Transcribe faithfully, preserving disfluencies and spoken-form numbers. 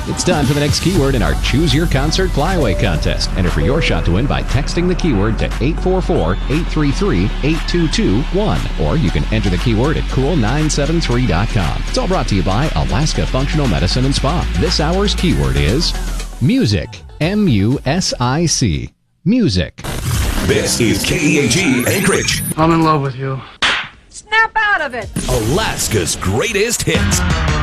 It's time for the next keyword in our Choose Your Concert Flyaway contest. Enter for your shot to win by texting the keyword to eight four four, eight three three, eight two two one. Or you can enter the keyword at cool nine seven three dot com. It's all brought to you by Alaska Functional Medicine and Spa. This hour's keyword is music. M U S I C. Music. This is K E A G Anchorage. I'm in love with you. Snap out of it! Alaska's greatest hits.